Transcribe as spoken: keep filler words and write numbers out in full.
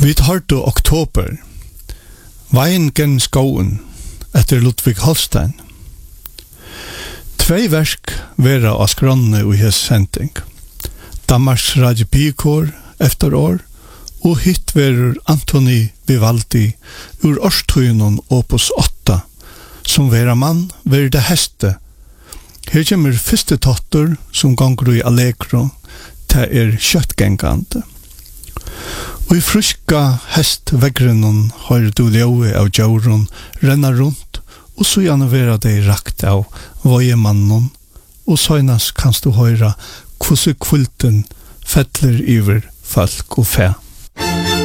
Vi tar til oktober. Veien gen skoen etter Ludvig Holstein. Tvei versk vera av skronne i hess sending. Danmarks Radio Pikor efter år, og hitt verur Antoni Vivaldi ur årstøynon opus åtta, som vera mann ver det heste. Her kommer fyrste totter som gonger i Allegro, det er kjøttgengande. Og i fruska hestvegrenon har du leue av djauron renna rundt, og så gjerne vera deg rakt av vojemannen, og søgnas kanst du høyra hvordan kvulten fettler iver folk og fe.